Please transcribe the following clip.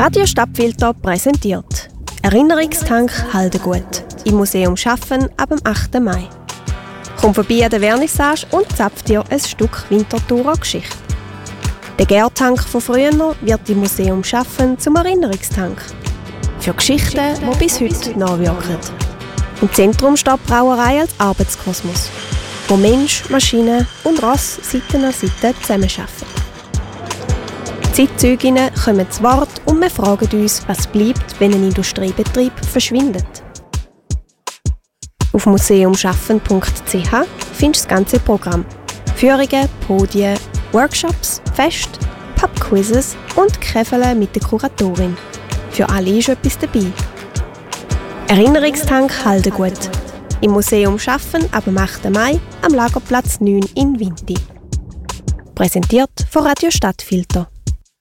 Radio Stadtfilter präsentiert Erinnerungstank Haldengut im Museum Schaffen ab dem 8. Mai. Komm vorbei an der Vernissage und zapf dir ein Stück Winterthurer Geschichte. Der Gärtank von früher wird im Museum Schaffen zum Erinnerungstank. Für Geschichten, die bis heute nachwirken. Im Zentrum steht die Brauerei als Arbeitskosmos, wo Mensch, Maschine und Ross Seite an Seite zusammenarbeiten. Die Zeitzeuginnen kommen zu Wort und wir fragen uns, was bleibt, wenn ein Industriebetrieb verschwindet. Auf museumschaffen.ch findest du das ganze Programm. Führungen, Podien, Workshops, Feste, Pubquizzes und Käfele mit der Kuratorin. Für alle ist etwas dabei. Erinnerungstank Haldengut. Im Museum Schaffen ab dem 8. Mai am Lagerplatz 9 in Winti. Präsentiert von Radio Stadtfilter.